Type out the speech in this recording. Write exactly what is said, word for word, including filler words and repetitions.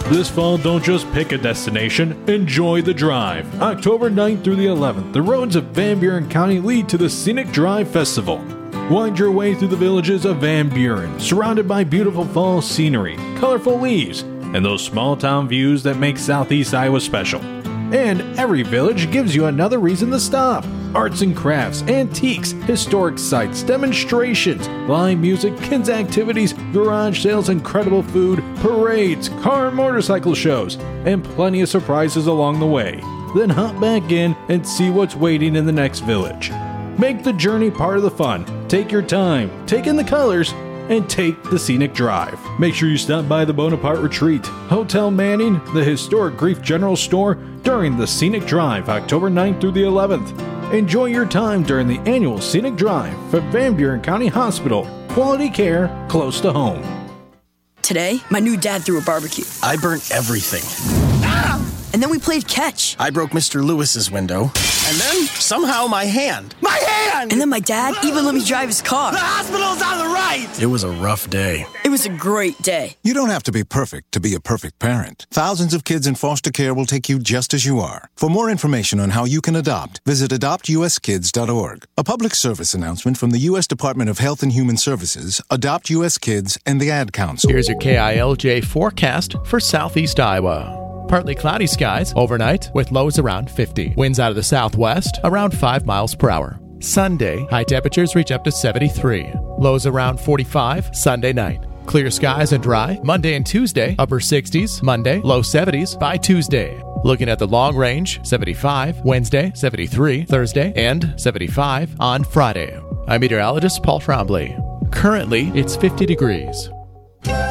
This fall, don't just pick a destination, enjoy the drive. October ninth through the eleventh, the roads of Van Buren County lead to the Scenic Drive Festival. Wind your way through the villages of Van Buren, surrounded by beautiful fall scenery, colorful leaves, and those small town views that make Southeast Iowa special. And every village gives you another reason to stop. Arts and crafts, antiques, historic sites, demonstrations, live music, kids activities, garage sales, incredible food, parades, car and motorcycle shows, and plenty of surprises along the way. Then hop back in and see what's waiting in the next village. Make the journey part of the fun. Take your time, take in the colors, and take the Scenic Drive. Make sure you stop by the Bonaparte Retreat, Hotel Manning, the historic Grief General Store during the Scenic Drive, October ninth through the eleventh. Enjoy your time during the annual Scenic Drive for Van Buren County Hospital. Quality care close to home. Today, my new dad threw a barbecue. I burnt everything. Ah! And then we played catch. I broke Mister Lewis's window. And then, somehow, my hand. My hand! And then my dad even let me drive his car. The hospital's on the right! It was a rough day. It was a great day. You don't have to be perfect to be a perfect parent. Thousands of kids in foster care will take you just as you are. For more information on how you can adopt, visit adopt u s kids dot org. A public service announcement from the U S Department of Health and Human Services, Adopt U S Kids, and the Ad Council. Here's your K I L J forecast for Southeast Iowa. Partly cloudy skies overnight with lows around fifty. Winds out of the southwest around five miles per hour. Sunday, high temperatures reach up to seventy-three. Lows around forty-five Sunday night. Clear skies and dry Monday and Tuesday, upper sixties. Monday, low seventies by Tuesday. Looking at the long range, seventy-five Wednesday, seventy-three Thursday, and seventy-five on Friday. I'm meteorologist Paul Trombley. Currently, it's fifty degrees.